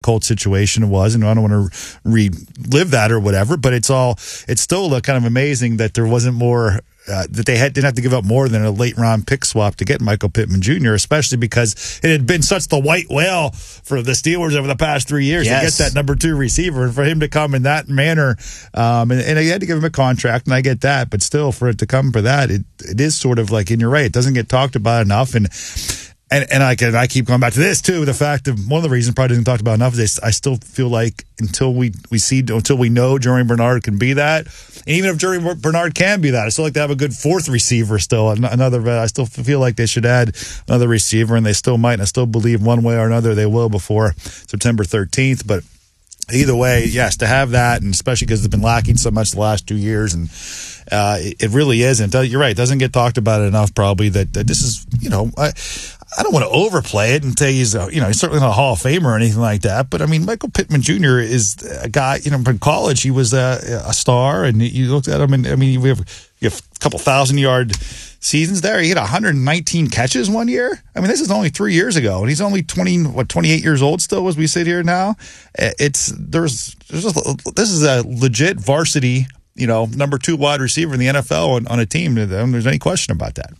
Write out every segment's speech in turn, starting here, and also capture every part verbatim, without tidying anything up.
Cold situation it was, and I don't want to relive that or whatever, but it's all it's still kind of amazing that there wasn't more uh, that they had didn't have to give up more than a late round pick swap to get Michael Pittman Junior, especially because it had been such the white whale for the Steelers over the past three years yes. to get that number two receiver, and for him to come in that manner, um, and, and I had to give him a contract, and I get that, but still for it to come for that, it it is sort of like, and you're right, it doesn't get talked about enough, and. And and I can I keep going back to this too. The fact of one of the reasons probably isn't talked about enough is I still feel like until we we see until we know Jeremy Bernard can be that, and even if Jeremy Bernard can be that, I still like to have a good fourth receiver still. Another I still feel like they should add another receiver, and they still might. And I still believe one way or another they will before September thirteenth. But either way, yes, to have that, and especially because it's been lacking so much the last two years, and uh, it, it really isn't. You're right; it doesn't get talked about enough. Probably that, that this is you know. I, I don't want to overplay it and say he's, a, you know, he's certainly not a Hall of Famer or anything like that. But I mean, Michael Pittman Junior is a guy, you know, from college, he was a, a star, and you looked at him, and I mean, we have, you have a couple thousand yard seasons there. He had one hundred nineteen catches one year. I mean, this is only three years ago, and he's only twenty, what, twenty-eight years old still as we sit here now. It's, there's, there's just, this is a legit varsity, you know, number two wide receiver in the N F L on, on a team. I don't think there's any question about that.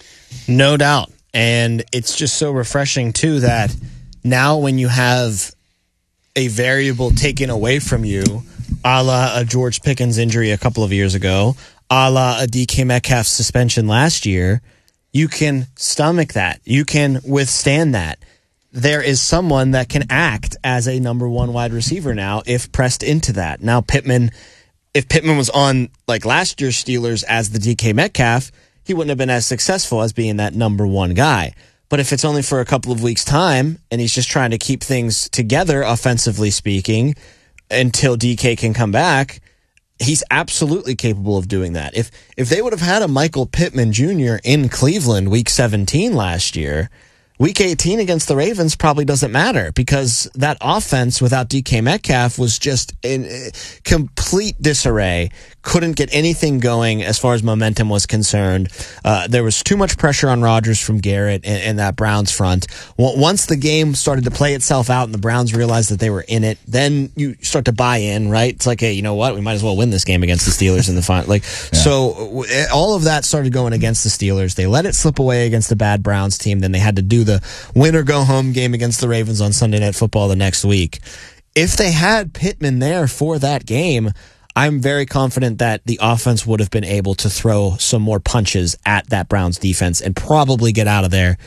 No doubt. And it's just so refreshing, too, that now when you have a variable taken away from you, a la a George Pickens injury a couple of years ago, a la a D K Metcalf suspension last year, you can stomach that. You can withstand that. There is someone that can act as a number one wide receiver now if pressed into that. Now, Pittman, if Pittman was on like last year's Steelers as the D K Metcalf, he wouldn't have been as successful as being that number one guy. But if it's only for a couple of weeks' time and he's just trying to keep things together, offensively speaking, until D K can come back, he's absolutely capable of doing that. If if they would have had a Michael Pittman Junior in Cleveland week seventeen last year, week eighteen against the Ravens probably doesn't matter because that offense without D K Metcalf was just in complete disarray. Couldn't get anything going as far as momentum was concerned. Uh, there was too much pressure on Rodgers from Garrett and, and that Browns front. Once the game started to play itself out and the Browns realized that they were in it, then you start to buy in, right? It's like, hey, you know what? We might as well win this game against the Steelers in the final. Like, yeah. So all of that started going against the Steelers. They let it slip away against the bad Browns team. Then they had to do the win or go home game against the Ravens on Sunday Night Football the next week. If they had Pittman there for that game, I'm very confident that the offense would have been able to throw some more punches at that Browns defense and probably get out of there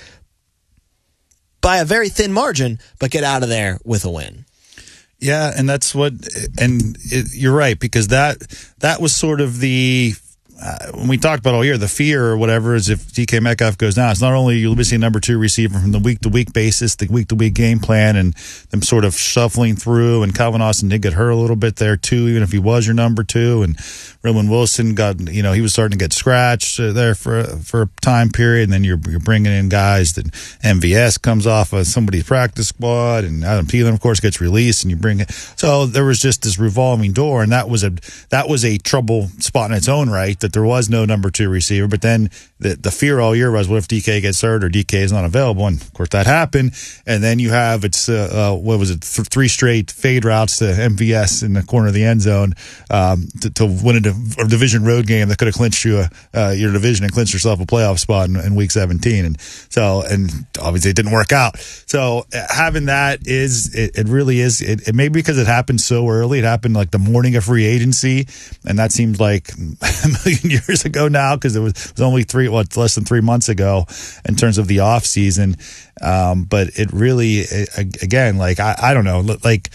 by a very thin margin, but get out of there with a win. Yeah, and that's what, and it, you're right, because that that was sort of the, uh, when we talked about all year, the fear or whatever is if D K Metcalf goes down, it's not only you're missing a number two receiver from the week-to-week basis, the week-to-week game plan, and them sort of shuffling through, and Calvin Austin did get hurt a little bit there too, even if he was your number two, and Roman Wilson got, you know, he was starting to get scratched there for for a time period, and then you're you're bringing in guys that M V S comes off of somebody's practice squad, and Adam Thielen, of course, gets released, and you bring it. So there was just this revolving door, and that was a that was a trouble spot in its own right, that there was no number two receiver. But then the the fear all year was, what if D K gets hurt or D K is not available? And of course that happened. And then you have it's uh, uh, what was it, th- three straight fade routes to M V S in the corner of the end zone um, to, to win a a division road game that could have clinched you a, uh, your division and clinched yourself a playoff spot in, in week seventeen. And so, and obviously it didn't work out. So having that is, it, it really is, it, it may be because it happened so early. It happened like the morning of free agency. And that seems like a million years ago now, because it was, it was only three, what, less than three months ago in terms of the off season. Um, but it really, it, again, like, I, I don't know, like,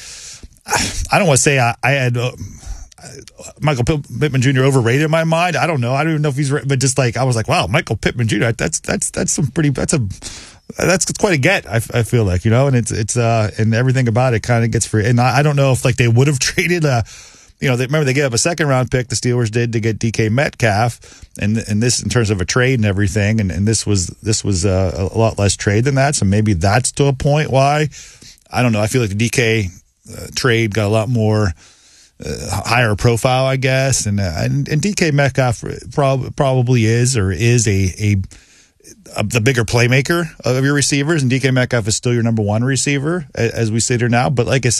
I don't want to say I, I had, uh, Michael Pittman Junior overrated in my mind. I don't know. I don't even know if he's, but just like, I was like, wow, Michael Pittman Junior That's, that's, that's some pretty, that's a, that's quite a get, I, I feel like, you know, and it's, it's, uh, and everything about it kind of gets free. And I, I don't know if like they would have traded a, you know, they, remember they gave up a second round pick, the Steelers did, to get D K Metcalf, and and this in terms of a trade and everything, and, and this was this was uh, a lot less trade than that, so maybe that's to a point why, I don't know, I feel like the D K uh, trade got a lot more uh, higher profile, I guess, and, uh, and and D K Metcalf prob- probably is or is a a the bigger playmaker of your receivers, and D K Metcalf is still your number one receiver as we sit here now. But like I said,